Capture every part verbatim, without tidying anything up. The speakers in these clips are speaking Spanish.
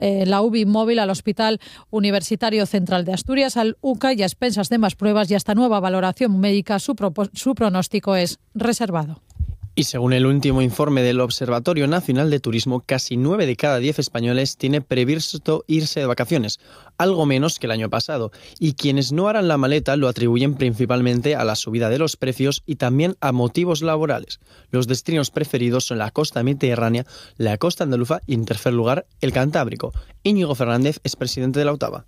eh, la U B I móvil al Hospital Universitario Central de Asturias, al U C A, y a expensas de más pruebas y hasta nueva valoración médica, su, su pronóstico es reservado. Y según el último informe del Observatorio Nacional de Turismo, casi nueve de cada diez españoles tiene previsto irse de vacaciones, algo menos que el año pasado, y quienes no harán la maleta lo atribuyen principalmente a la subida de los precios y también a motivos laborales. Los destinos preferidos son la costa mediterránea, la costa andaluza y, en tercer lugar, el Cantábrico. Íñigo Fernández es presidente de la OTAVA.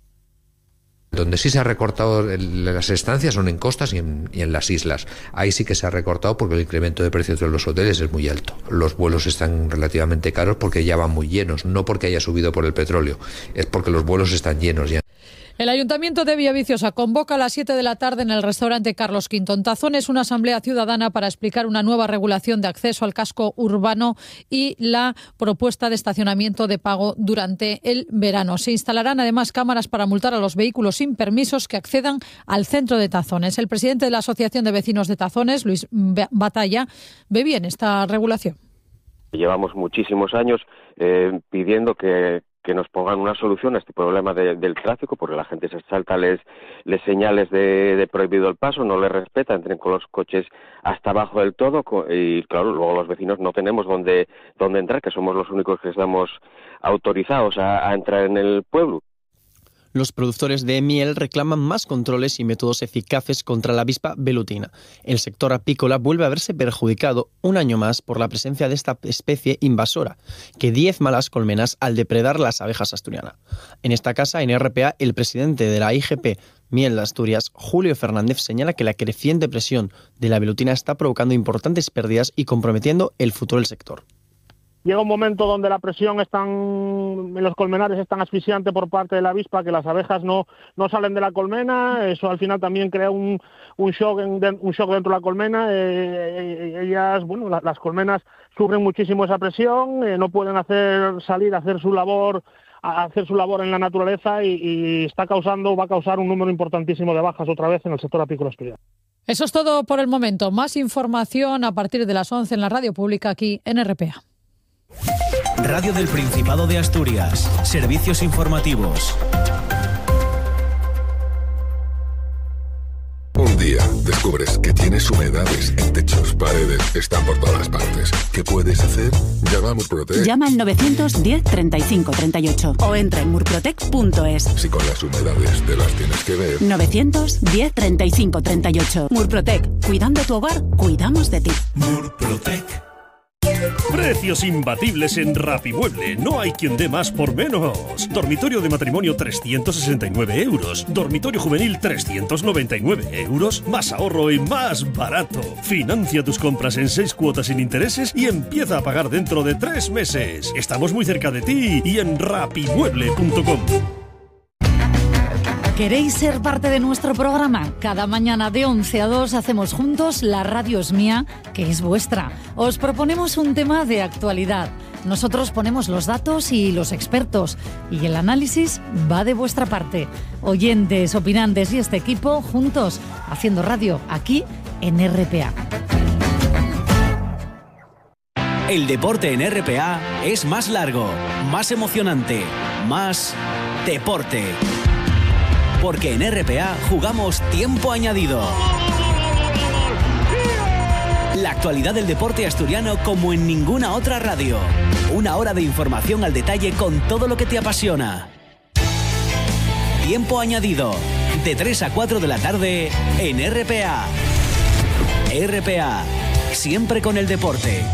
Donde sí se ha recortado las estancias son en costas y en, y en las islas. Ahí sí que se ha recortado porque el incremento de precios de los hoteles es muy alto. Los vuelos están relativamente caros porque ya van muy llenos, no porque haya subido por el petróleo, es porque los vuelos están llenos ya. El Ayuntamiento de Villaviciosa convoca a las siete de la tarde en el restaurante Carlos Quinto en Tazones una asamblea ciudadana para explicar una nueva regulación de acceso al casco urbano y la propuesta de estacionamiento de pago durante el verano. Se instalarán además cámaras para multar a los vehículos sin permisos que accedan al centro de Tazones. El presidente de la Asociación de Vecinos de Tazones, Luis Batalla, ve bien esta regulación. Llevamos muchísimos años eh, pidiendo que que nos pongan una solución a este problema de, del tráfico, porque la gente se salta les, les señales de, de prohibido el paso, no les respeta, entren con los coches hasta abajo del todo, y claro, luego los vecinos no tenemos dónde, dónde entrar, que somos los únicos que estamos autorizados a, a entrar en el pueblo. Los productores de miel reclaman más controles y métodos eficaces contra la avispa velutina. El sector apícola vuelve a verse perjudicado un año más por la presencia de esta especie invasora, que diezma las colmenas al depredar las abejas asturianas. En esta casa, en R P A, el presidente de la I G P Miel de Asturias, Julio Fernández, señala que la creciente presión de la velutina está provocando importantes pérdidas y comprometiendo el futuro del sector. Llega un momento donde la presión están, en los colmenares es tan asfixiante por parte de la avispa que las abejas no, no salen de la colmena. Eso al final también crea un, un, shock, en, un shock dentro de la colmena. Eh, ellas, bueno, la, las colmenas sufren muchísimo esa presión, eh, no pueden hacer salir a hacer su labor a hacer su labor en la naturaleza y, y está causando, va a causar un número importantísimo de bajas otra vez en el sector apícola asturiano. Eso es todo por el momento. Más información a partir de las once en la radio pública aquí en R P A. Radio del Principado de Asturias. Servicios informativos. Un día descubres que tienes humedades en techos, paredes, están por todas partes. ¿Qué puedes hacer? Llama a Murprotec. Llama al novecientos diez treinta y cinco treinta y ocho o entra en murprotec punto es. Si con las humedades te las tienes que ver. novecientos diez treinta y cinco treinta y ocho. Murprotec. Cuidando tu hogar, cuidamos de ti. Murprotec. Precios imbatibles en Rapimueble. No hay quien dé más por menos. Dormitorio de matrimonio trescientos sesenta y nueve euros. Dormitorio juvenil trescientos noventa y nueve euros. Más ahorro y más barato. Financia tus compras en seis cuotas sin intereses y empieza a pagar dentro de tres meses. Estamos muy cerca de ti y en rapimueble punto com. ¿Queréis ser parte de nuestro programa? Cada mañana de once a dos hacemos juntos La Radio es Mía, que es vuestra. Os proponemos un tema de actualidad. Nosotros ponemos los datos y los expertos. Y el análisis va de vuestra parte. Oyentes, opinantes y este equipo juntos haciendo radio aquí en R P A. El deporte en R P A es más largo, más emocionante, más deporte. Porque en R P A jugamos tiempo añadido. La actualidad del deporte asturiano como en ninguna otra radio. Una hora de información al detalle con todo lo que te apasiona. Tiempo añadido. De tres a cuatro de la tarde en R P A. R P A. Siempre con el deporte.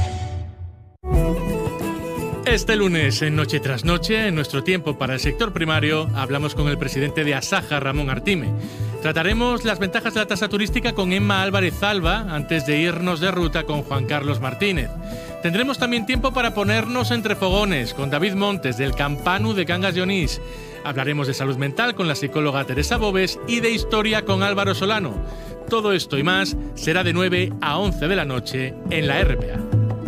Este lunes, en Noche tras Noche, en nuestro tiempo para el sector primario, hablamos con el presidente de Asaja, Ramón Artime. Trataremos las ventajas de la tasa turística con Emma Álvarez Alba, antes de irnos de ruta con Juan Carlos Martínez. Tendremos también tiempo para ponernos entre fogones con David Montes, del Campanu de Cangas de Onís. Hablaremos de salud mental con la psicóloga Teresa Bobes y de historia con Álvaro Solano. Todo esto y más será de nueve a once de la noche en la R P A.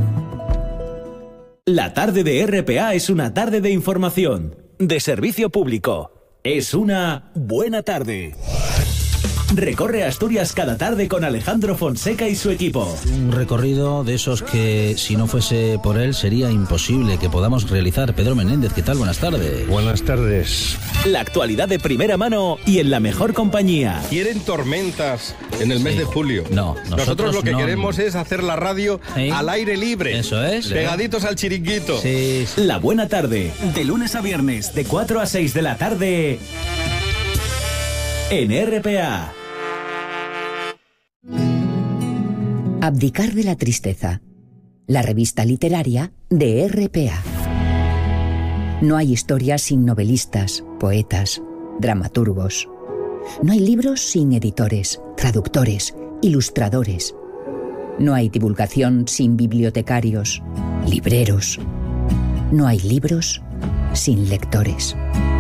La tarde de R P A es una tarde de información, de servicio público. Es una buena tarde. Recorre Asturias cada tarde con Alejandro Fonseca y su equipo. Un recorrido de esos que, si no fuese por él, sería imposible que podamos realizar. Pedro Menéndez, ¿qué tal? Buenas tardes. Buenas tardes. La actualidad de primera mano y en la mejor compañía. ¿Quieren tormentas en el mes Sí. de julio? No, nosotros, nosotros lo que no. queremos es hacer la radio ¿Sí? al aire libre. Eso es. Pegaditos al chiringuito. Sí, sí. La buena tarde, de lunes a viernes, de cuatro a seis de la tarde, en R P A. Abdicar de la tristeza. La revista literaria de R P A. No hay historias sin novelistas, poetas, dramaturgos. No hay libros sin editores, traductores, ilustradores. No hay divulgación sin bibliotecarios, libreros. No hay libros sin lectores.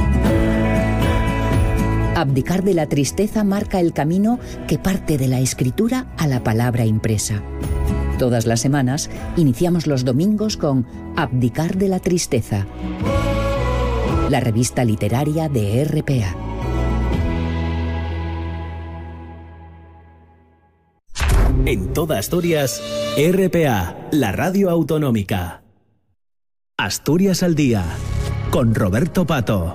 Abdicar de la tristeza marca el camino que parte de la escritura a la palabra impresa. Todas las semanas iniciamos los domingos con Abdicar de la tristeza, la revista literaria de R P A. En toda Asturias, R P A, la radio autonómica. Asturias al día, con Roberto Pato.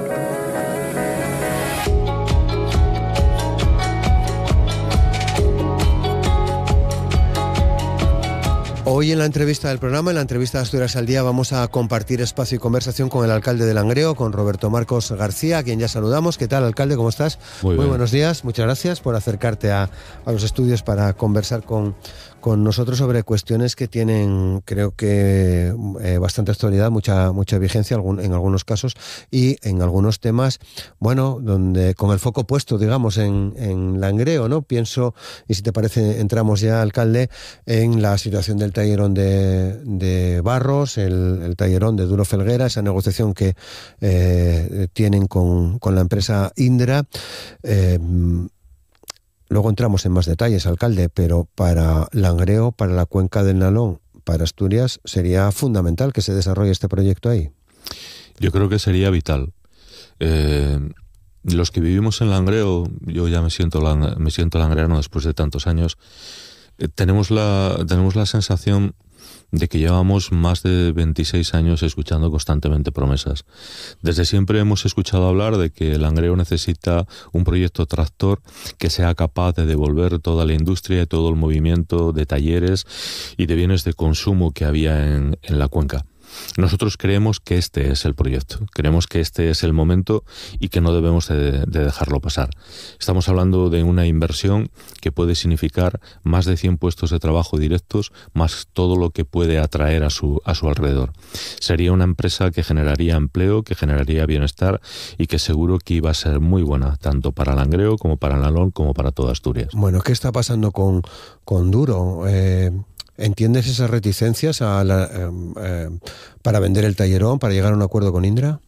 Hoy en la entrevista del programa, en la entrevista de Asturias al Día, vamos a compartir espacio y conversación con el alcalde de Langreo, con Roberto Marcos García, a quien ya saludamos. ¿Qué tal, alcalde? ¿Cómo estás? Muy, Muy bien. buenos días. Muchas gracias por acercarte a, a los estudios para conversar con, con nosotros sobre cuestiones que tienen, creo que, eh, bastante actualidad, mucha, mucha vigencia algún, en algunos casos y en algunos temas, bueno, donde con el foco puesto, digamos, en, en Langreo, ¿no? Pienso, y si te parece, entramos ya, alcalde, en la situación del tallerón de, de Barros, el, el tallerón de Duro Felguera, esa negociación que eh, tienen con, con la empresa Indra. Eh, luego entramos en más detalles, alcalde, pero para Langreo, para la cuenca del Nalón, para Asturias, sería fundamental que se desarrolle este proyecto ahí. Yo creo que sería vital. Eh, los que vivimos en Langreo, yo ya me siento, lang, me siento langreano después de tantos años, eh, tenemos la, tenemos la sensación de que llevamos más de veintiséis años escuchando constantemente promesas. Desde siempre hemos escuchado hablar de que Langreo necesita un proyecto tractor que sea capaz de devolver toda la industria y todo el movimiento de talleres y de bienes de consumo que había en, en la cuenca. Nosotros creemos que este es el proyecto, creemos que este es el momento y que no debemos de, de dejarlo pasar. Estamos hablando de una inversión que puede significar más de cien puestos de trabajo directos, más todo lo que puede atraer a su, a su alrededor. Sería una empresa que generaría empleo, que generaría bienestar y que seguro que iba a ser muy buena, tanto para Langreo como para Nalón como para toda Asturias. Bueno, ¿qué está pasando con, con Duro? Eh... ¿Entiendes esas reticencias a la, eh, eh, para vender el tallerón, para llegar a un acuerdo con Indra?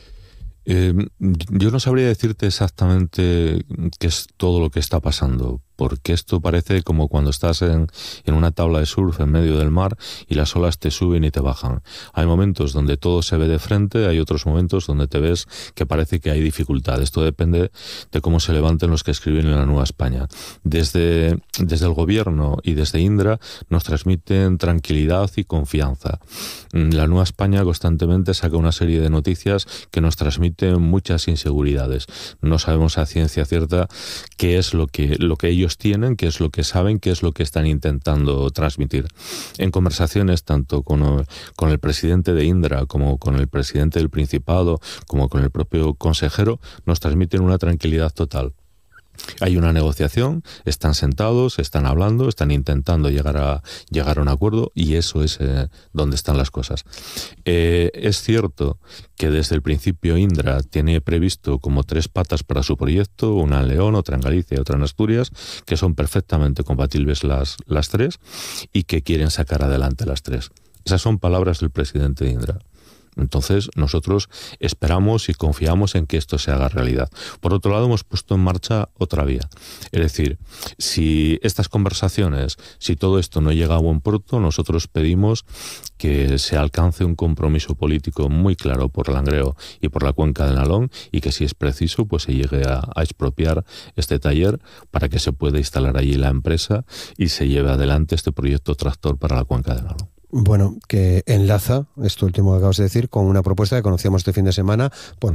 Eh, yo no sabría decirte exactamente qué es todo lo que está pasando, porque esto parece como cuando estás en, en una tabla de surf en medio del mar y las olas te suben y te bajan. Hay momentos donde todo se ve de frente, hay otros momentos donde te ves que parece que hay dificultad. Esto depende de cómo se levanten los que escriben en la Nueva España. Desde, desde el gobierno y desde Indra nos transmiten tranquilidad y confianza. La Nueva España constantemente saca una serie de noticias que nos transmiten muchas inseguridades. No sabemos a ciencia cierta qué es lo que, lo que ellos tienen, qué es lo que saben, qué es lo que están intentando transmitir. En conversaciones tanto con, con el presidente de Indra como con el presidente del Principado como con el propio consejero nos transmiten una tranquilidad total. Hay una negociación, están sentados, están hablando, están intentando llegar a llegar a un acuerdo y eso es eh, donde están las cosas. Eh, es cierto que desde el principio Indra tiene previsto como tres patas para su proyecto, una en León, otra en Galicia y otra en Asturias, que son perfectamente compatibles las, las tres y que quieren sacar adelante las tres. Esas son palabras del presidente de Indra. Entonces, nosotros esperamos y confiamos en que esto se haga realidad. Por otro lado, hemos puesto en marcha otra vía. Es decir, si estas conversaciones, si todo esto no llega a buen puerto, nosotros pedimos que se alcance un compromiso político muy claro por Langreo y por la cuenca del Nalón, y que si es preciso, pues se llegue a, a expropiar este taller para que se pueda instalar allí la empresa y se lleve adelante este proyecto tractor para la cuenca del Nalón. Bueno, que enlaza esto último que acabas de decir con una propuesta que conocíamos este fin de semana. Bueno,